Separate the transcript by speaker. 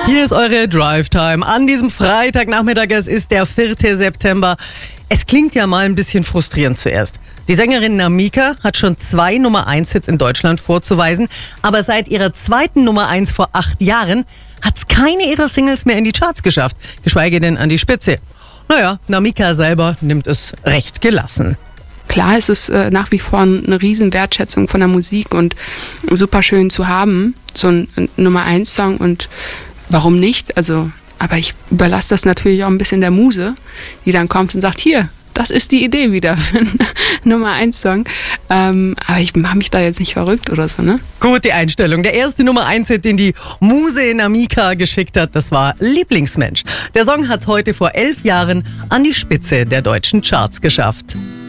Speaker 1: Hier ist eure Drive Time an diesem Freitagnachmittag. Es ist der 4. September. Es klingt ja mal ein bisschen frustrierend zuerst. Die Sängerin Namika hat schon 2 Nummer-1-Hits in Deutschland vorzuweisen, aber seit ihrer zweiten Nummer 1 vor 8 Jahren hat es keine ihrer Singles mehr in die Charts geschafft, geschweige denn an die Spitze. Naja, Namika selber nimmt es recht gelassen.
Speaker 2: Klar, es ist nach wie vor eine riesen Wertschätzung von der Musik und super schön zu haben, so ein Nummer-1-Song, und warum nicht? Also, aber ich überlasse das natürlich auch ein bisschen der Muse, die dann kommt und sagt, hier, das ist die Idee wieder für einen Nummer-1-Song. Aber ich mache mich da jetzt nicht verrückt oder so, ne?
Speaker 1: Gute Einstellung. Der erste Nummer-1-Hit, den die Muse Namika geschickt hat, das war Lieblingsmensch. Der Song hat heute vor 11 Jahren an die Spitze der deutschen Charts geschafft.